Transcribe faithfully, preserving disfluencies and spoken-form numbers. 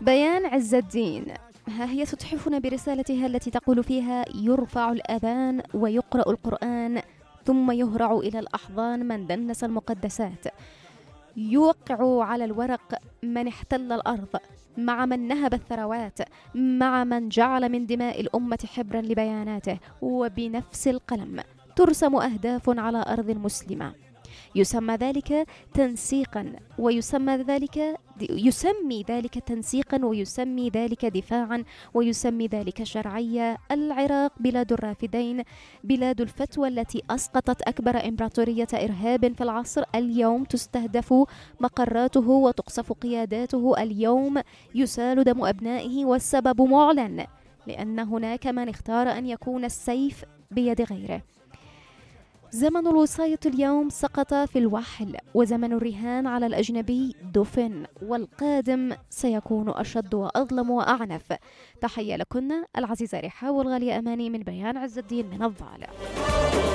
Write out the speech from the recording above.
بيان عز الدين ها هي تتحفنا برسالتها التي تقول فيها: يرفع الأذان ويقرأ القرآن ثم يهرع إلى الأحضان من دنس المقدسات، يوقع على الورق من احتل الأرض مع من نهب الثروات، مع من جعل من دماء الأمة حبرا لبياناته، وبنفس القلم ترسم أهداف على أرض مسلمة. يسمى ذلك تنسيقا ويسمى ذلك يسمي ذلك تنسيقا ويسمي ذلك دفاعا ويسمي ذلك شرعية. العراق بلاد الرافدين، بلاد الفتوى التي أسقطت أكبر إمبراطورية إرهاب في العصر، اليوم تستهدف مقراته وتقصف قياداته، اليوم يسال دم أبنائه، والسبب معلن، لأن هناك من اختار أن يكون السيف بيد غيره. زمن الوصاية اليوم سقط في الوحل، وزمن الرهان على الأجنبي دفن، والقادم سيكون أشد وأظلم وأعنف. تحية لكن العزيزة رحاب والغالية أماني من بيان عز الدين من الضالع.